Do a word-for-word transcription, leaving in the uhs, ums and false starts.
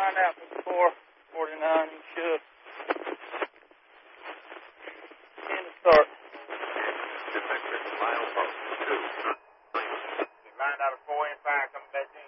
Line out for four forty-nine, you should. In the start. Line out of four and five, coming back in.